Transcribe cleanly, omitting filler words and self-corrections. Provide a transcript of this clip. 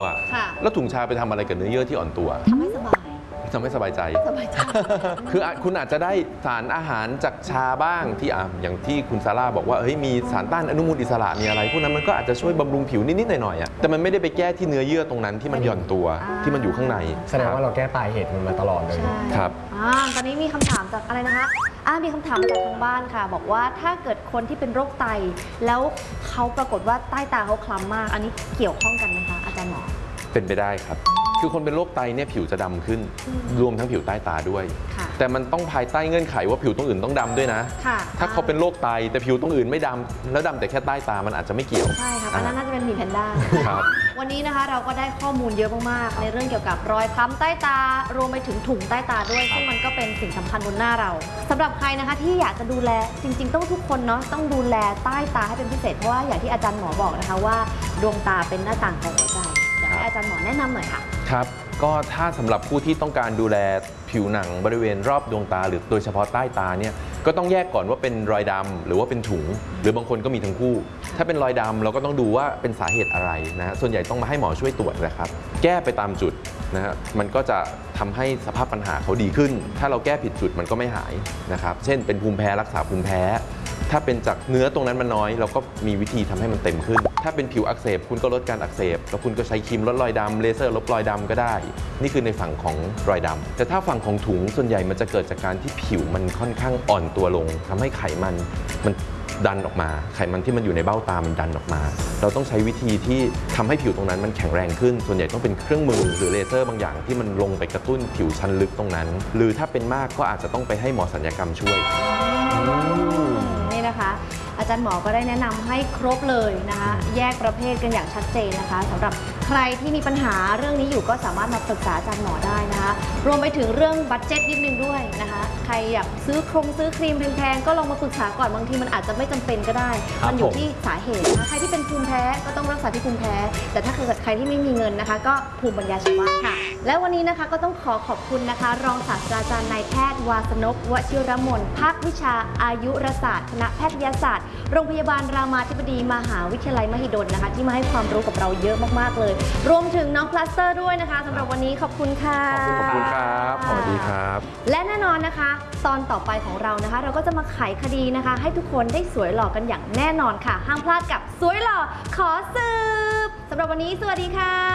แล้วถุงชาไปทำอะไรกับเนื้อเยื่อที่อ่อนตัวทำให้สบายสบายใจคือคุณอาจจะได้สารอาหารจากชาบ้างที่อย่างที่คุณซาร่าบอกว่าเฮ้ยมีสารต้านอนุมูลอิสระมีอะไรพวกนั้นมันก็อาจจะช่วยบำรุงผิวนิดๆหน่อยๆแต่มันไม่ได้ไปแก้ที่เนื้อเยื่อตรงนั้นที่มันหย่อนตัวที่มันอยู่ข้างในแสดงว่าเราแก้ปลายเหตุมันมาตลอดเลยครับตอนนี้มีคำถามจากอะไรนะคะมีคำถามมาจากทางบ้านค่ะบอกว่าถ้าเกิดคนที่เป็นโรคไตแล้วเขาปรากฏว่าใต้ตาเขาคล้ำมากอันนี้เกี่ยวข้องกันไหมคะอาจารย์หมอเป็นไปได้ครับคือคนเป็นโรคไตเนี่ยผิวจะดำขึ้นรวมทั้งผิวใต้ตาด้วยแต่มันต้องภายใต้เงื่อนไขว่าผิวตรงอื่นต้องดำด้วยนะถ้าเขาเป็นโรคไตแต่ผิวตรงอื่นไม่ดำแล้วดำแต่แค่ใต้ตามันอาจจะไม่เกี่ยวใช่ครับอันนั้นน่าจะเป็นหมีแพนด้าครับวันนี้นะคะเราก็ได้ข้อมูลเยอะมากๆในเรื่องเกี่ยวกับรอยคล้ำใต้ตารวมไปถึงถุงใต้ตาด้วยซึ่งมันก็เป็นสิ่งสำคัญบนหน้าเราสำหรับใครนะคะที่อยากจะดูแลจริงๆต้องทุกคนเนาะต้องดูแลใต้ตาให้เป็นพิเศษเพราะว่าอย่างที่อาจารย์หมอบอกนะคะว่าดวงตาเป็นหน้าต่างของหัวใจอยากให้อาจารย์หมอแนะนำหน่อยค่ะครับก็ถ้าสำหรับผู้ที่ต้องการดูแลผิวหนังบริเวณรอบดวงตาหรือโดยเฉพาะใต้ตาเนี่ยก็ต้องแยกก่อนว่าเป็นรอยดำหรือว่าเป็นถุงหรือบางคนก็มีทั้งคู่ถ้าเป็นรอยดำเราก็ต้องดูว่าเป็นสาเหตุอะไรนะส่วนใหญ่ต้องมาให้หมอช่วยตรวจนะครับแก้ไปตามจุดนะฮะมันก็จะทำให้สภาพปัญหาเขาดีขึ้นถ้าเราแก้ผิดจุดมันก็ไม่หายนะครับเช่นเป็นภูมิแพ้รักษาภูมิแพ้ถ้าเป็นจากเนื้อตรงนั้นมันน้อยเราก็มีวิธีทำให้มันเต็มขึ้นถ้าเป็นผิวอักเสบคุณก็ลดการอักเสบแล้วคุณก็ใช้ครีมลดรอยดำเลเซอร์ลบรอยดำก็ได้นี่คือในฝั่งของรอยดำแต่ถ้าฝั่งของถุงส่วนใหญ่มันจะเกิดจากการที่ผิวมันค่อนข้างอ่อนตัวลงทำให้ไขมันดันออกมาไขมันที่มันอยู่ในเบ้าตามันดันออกมาเราต้องใช้วิธีที่ทำให้ผิวตรงนั้นมันแข็งแรงขึ้นส่วนใหญ่ต้องเป็นเครื่องมือหรือเลเซอร์บางอย่างที่มันลงไปกระตุ้นผิวชั้นลึกตรงนั้นหรือถ้าเป็นมากก็อาจจะต้องไปให้หมอศัลยกรรมช่วยนี่นะคะอาจารย์หมอก็ได้แนะนำให้ครบเลยนะคะแยกประเภทกันอย่างชัดเจนนะคะสำหรับใครที่มีปัญหาเรื่องนี้อยู่ก็สามารถมาปรึกษาอาจารย์หมอได้นะคะรวมไปถึงเรื่องบัดเจ็ตนิดนึงด้วยนะคะใครอยากซื้อครีมแพงๆก็ลองมาปรึกษาก่อนบางทีมันอาจจะไม่จำเป็นก็ได้มันอยู่ที่สาเหตุนะคะใครที่เป็นภูมิแพ้ก็ต้องรักษาที่ภูมิแพ้แต่ถ้าเกิดใครที่ไม่มีเงินนะคะก็ภูมิปัญญาชาวบ้านค่ะและวันนี้นะคะก็ต้องขอบคุณนะคะรองศาสตราจารย์นายแพทย์วาสนก วชิรมนภาควิชาอายุรศาสตร์คณะแพทยศาสตร์โรงพยาบาลรามาธิบดีมหาวิทยาลัยมหิดลนะคะที่มาให้ความรู้กับเราเยอะมากๆเลยรวมถึงน้องพลาสเตอร์ด้วยนะคะสำหรับวันนี้ขอบคุณค่ะขอบคุณครับสวัสดีครับและแน่นอนนะคะตอนต่อไปของเรานะคะเราก็จะมาไขคดีนะคะให้ทุกคนได้สวยหล่อกันอย่างแน่นอนค่ะห้ามพลาดกับสวยหล่อขอสืบสำหรับวันนี้สวัสดีค่ะ